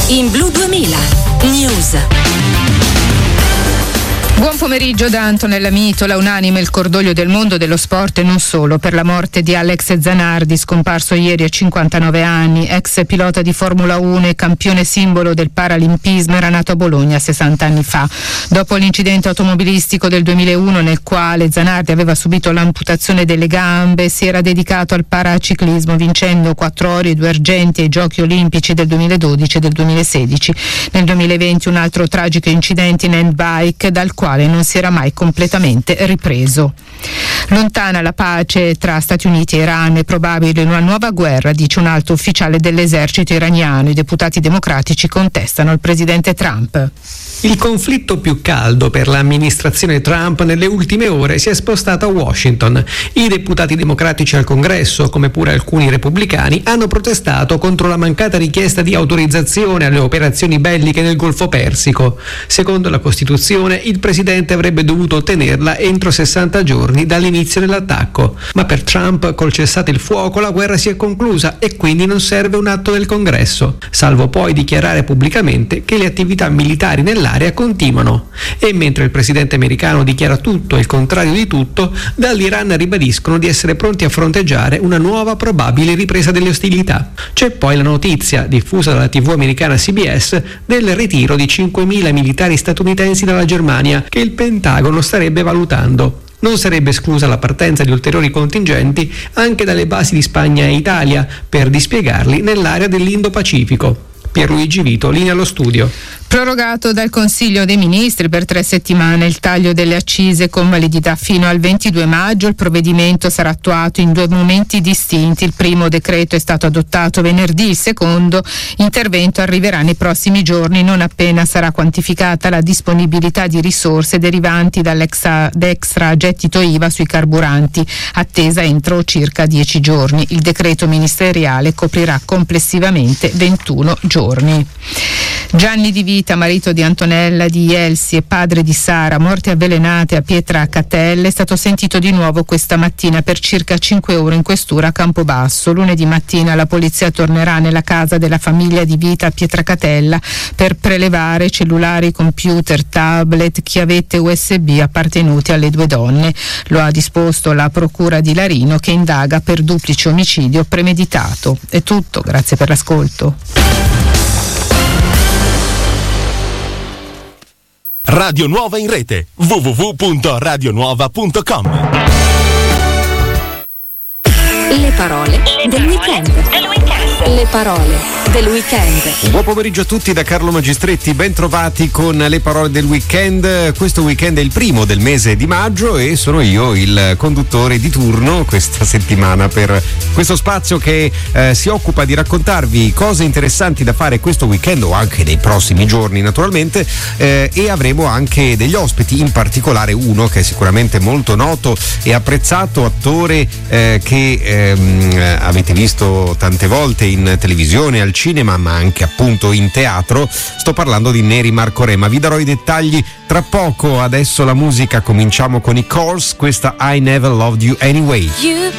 In Blu 2000 News. Buon pomeriggio da Antonella Mitola. Unanime il cordoglio del mondo dello sport e non solo per la morte di Alex Zanardi, scomparso ieri a 59 anni, ex pilota di Formula 1 e campione simbolo del paralimpismo. Era nato a Bologna 60 anni fa. Dopo l'incidente automobilistico del 2001 nel quale Zanardi aveva subito l'amputazione delle gambe, si era dedicato al paraciclismo vincendo 4 ori e 2 argenti ai Giochi Olimpici del 2012 e del 2016. Nel 2020 un altro tragico incidente in handbike dal quale non si era mai completamente ripreso. Lontana la pace tra Stati Uniti e Iran, è probabile una nuova guerra, dice un alto ufficiale dell'esercito iraniano. I deputati democratici contestano il presidente Trump. Il conflitto più caldo per l'amministrazione Trump nelle ultime ore si è spostato a Washington. I deputati democratici al Congresso, come pure alcuni repubblicani, hanno protestato contro la mancata richiesta di autorizzazione alle operazioni belliche nel Golfo Persico. Secondo la Costituzione, il presidente avrebbe dovuto ottenerla entro 60 giorni dall'inizio dell'attacco. Ma per Trump, col cessate il fuoco, la guerra si è conclusa e quindi non serve un atto del Congresso, salvo poi dichiarare pubblicamente che le attività militari nell'area continuano. E mentre il presidente americano dichiara tutto e il contrario di tutto, dall'Iran ribadiscono di essere pronti a fronteggiare una nuova probabile ripresa delle ostilità. C'è poi la notizia, diffusa dalla TV americana CBS, del ritiro di 5.000 militari statunitensi dalla Germania, che il Pentagono starebbe valutando. Non sarebbe esclusa la partenza di ulteriori contingenti anche dalle basi di Spagna e Italia per dispiegarli nell'area dell'Indo-Pacifico. Pierluigi Vito, linea allo studio. Prorogato dal Consiglio dei Ministri per 3 settimane il taglio delle accise con validità fino al 22 maggio. Il provvedimento sarà attuato in 2 momenti distinti. Il primo decreto è stato adottato venerdì, il secondo intervento arriverà nei prossimi giorni, non appena sarà quantificata la disponibilità di risorse derivanti dall'extra gettito IVA sui carburanti, attesa entro circa 10 giorni. Il decreto ministeriale coprirà complessivamente 21 giorni. Gianni Di Vita, marito di Antonella Di Elsi e padre di Sara, morte avvelenate a Pietracatelle, è stato sentito di nuovo questa mattina per circa 5 ore in questura a Campobasso. Lunedì mattina la polizia tornerà nella casa della famiglia Di Vita a Pietracatella per prelevare cellulari, computer, tablet, chiavette USB appartenuti alle 2 donne. Lo ha disposto la procura di Larino, che indaga per duplice omicidio premeditato. È tutto, grazie per l'ascolto. Radio Nuova in rete www.radionuova.com. Le parole del weekend. Le parole del weekend. Buon pomeriggio a tutti da Carlo Magistretti, ben trovati con le parole del weekend. Questo weekend è il primo del mese di maggio e sono io il conduttore di turno questa settimana per questo spazio che si occupa di raccontarvi cose interessanti da fare questo weekend o anche nei prossimi giorni naturalmente, e avremo anche degli ospiti, in particolare uno che è sicuramente molto noto e apprezzato, attore che avete visto tante volte in televisione, al cinema, ma anche appunto in teatro. Sto parlando di Neri Marco Re, ma vi darò i dettagli tra poco. Adesso la musica, cominciamo con i Course, questa I Never Loved You Anyway. You